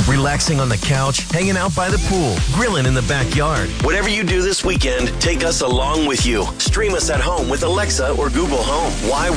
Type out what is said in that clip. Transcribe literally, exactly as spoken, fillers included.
Relaxing on the couch, hanging out by the pool, grilling in the backyard. Whatever you do this weekend, take us along with you. Stream us at home with Alexa or Google Home. Why